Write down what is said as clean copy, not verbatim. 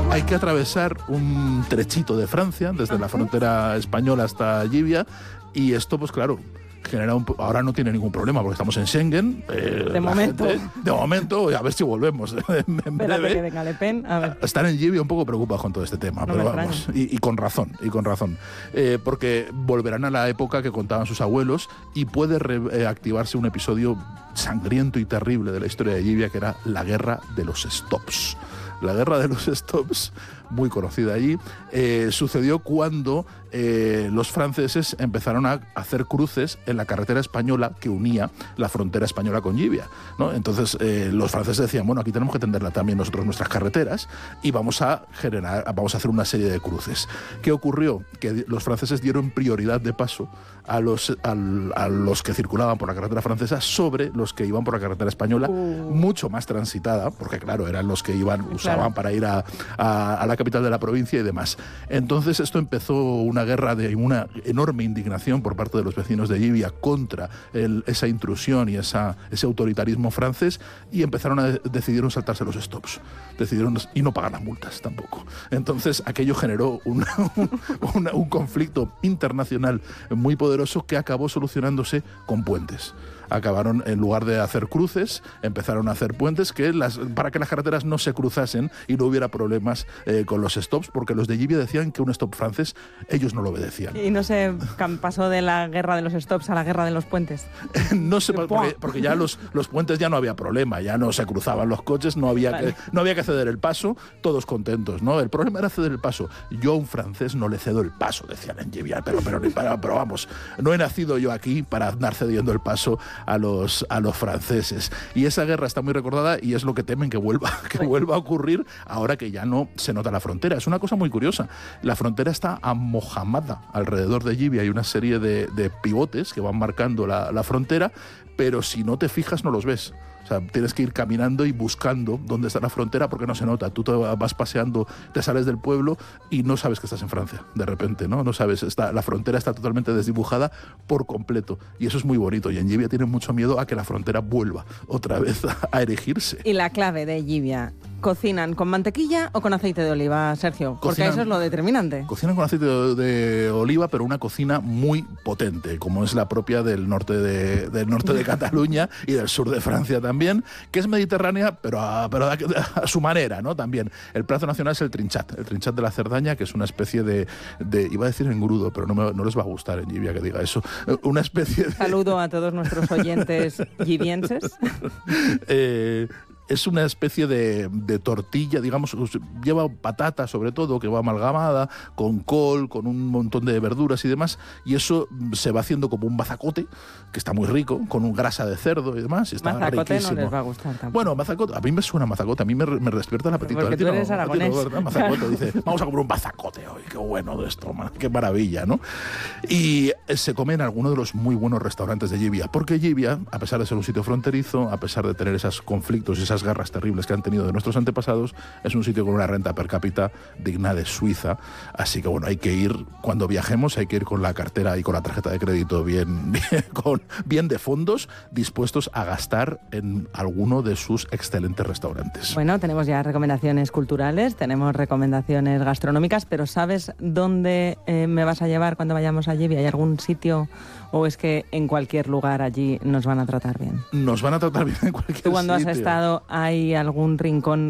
hay que atravesar un trechito de Francia, desde la frontera española hasta Llivia, y esto, pues claro, genera ahora no tiene ningún problema porque estamos en Schengen. De momento. De momento, a ver si volvemos. Espérate que venga Le Pen. A ver. Están en Llivia un poco preocupados con todo este tema, No pero vamos, y con razón, porque volverán a la época que contaban sus abuelos y puede reactivarse un episodio sangriento y terrible de la historia de Llivia, que era la Guerra de los Stops. La Guerra de los Stops, muy conocida allí, sucedió cuando los franceses empezaron a hacer cruces en la carretera española que unía la frontera española con Llivia, ¿no? Entonces los franceses decían, bueno, aquí tenemos que tenderla también nosotros nuestras carreteras y vamos a hacer una serie de cruces. ¿Qué ocurrió? Que los franceses dieron prioridad de paso a los que circulaban por la carretera francesa sobre los que iban por la carretera española, mucho más transitada, porque claro, eran los que usaban para ir a la capital de la provincia y demás. Entonces esto empezó una guerra de una enorme indignación por parte de los vecinos de Llivia contra esa intrusión y ese autoritarismo francés, y decidieron saltarse los stops, y no pagar las multas tampoco. Entonces aquello generó un conflicto internacional muy poderoso que acabó solucionándose con puentes. Acabaron, en lugar de hacer cruces, empezaron a hacer puentes para que las carreteras no se cruzasen y no hubiera problemas con los stops, porque los de Llivia decían que un stop francés ellos no lo obedecían. ¿Y no se pasó de la guerra de los stops a la guerra de los puentes? No sé, porque ya los puentes ya no había problema, ya no se cruzaban los coches, no había que ceder el paso, todos contentos, ¿no? El problema era ceder el paso. Yo a un francés no le cedo el paso, decían en Llivia, pero vamos, no he nacido yo aquí para andar cediendo el paso a los franceses. Y esa guerra está muy recordada y es lo que temen que vuelva a ocurrir ahora que ya no se nota la frontera. Es una cosa muy curiosa. La frontera está amojamada alrededor de Llivia. Hay una serie de pivotes que van marcando la frontera, pero si no te fijas no los ves. O sea, tienes que ir caminando y buscando dónde está la frontera porque no se nota. Tú te vas paseando, te sales del pueblo y no sabes que estás en Francia, de repente, ¿no? No sabes, la frontera está totalmente desdibujada por completo. Y eso es muy bonito. Y en Llivia tienen mucho miedo a que la frontera vuelva otra vez a erigirse. Y la clave de Llivia, ¿cocinan con mantequilla o con aceite de oliva, Sergio? Porque eso es lo determinante. Cocinan con aceite de oliva, pero una cocina muy potente, como es la propia del norte de Cataluña y del sur de Francia también, que es mediterránea, pero a su manera, ¿no? También. El plato nacional es el trinchat de la Cerdaña, que es una especie de iba a decir engrudo, pero no les va a gustar en Llivia que diga eso. Una especie de... Saludo a todos nuestros oyentes llivienses. Es una especie de tortilla, digamos, lleva patata sobre todo, que va amalgamada, con col, con un montón de verduras y demás, y eso se va haciendo como un mazacote, que está muy rico, con un grasa de cerdo y demás, y está mazacote riquísimo. No les va a gustar tampoco. Bueno, mazacote, a mí me suena mazacote, a mí me despierta el apetito. Porque tú eres aragonés. Mazacote, dice, vamos a comer un mazacote hoy, qué bueno de esto, qué maravilla, ¿no? Y se come en alguno de los muy buenos restaurantes de Llivia, porque Llivia, a pesar de ser un sitio fronterizo, a pesar de tener esos conflictos y esas guerras terribles que han tenido de nuestros antepasados, es un sitio con una renta per cápita digna de Suiza, así que bueno, hay que ir, cuando viajemos, hay que ir con la cartera y con la tarjeta de crédito bien de fondos, dispuestos a gastar en alguno de sus excelentes restaurantes. Bueno, tenemos ya recomendaciones culturales, tenemos recomendaciones gastronómicas, pero ¿sabes dónde me vas a llevar cuando vayamos a Llivia? ¿Hay algún sitio o es que en cualquier lugar allí nos van a tratar bien? Nos van a tratar bien en cualquier sitio. ¿Tú cuando has estado, hay algún rincón